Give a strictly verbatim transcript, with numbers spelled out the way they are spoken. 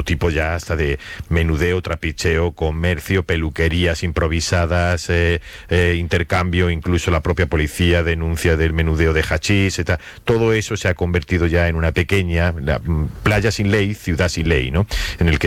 tipo ya hasta de menudeo, trapicheo, comercio, peluquerías improvisadas, eh, eh, intercambio, incluso la propia policía denuncia del menudeo de hachís, eta, todo eso se ha convertido ya en una pequeña la, playa sin ley, ciudad sin ley, ¿no? En el que